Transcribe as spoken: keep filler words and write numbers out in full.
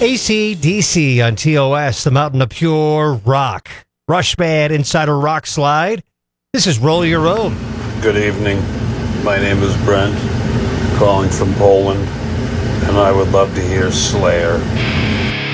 A C D C on T O S, the mountain of pure rock. Rush Band inside a rock slide. This is Roll Your Own. Good evening. My name is Brent, calling from Poland, and I would love to hear Slayer.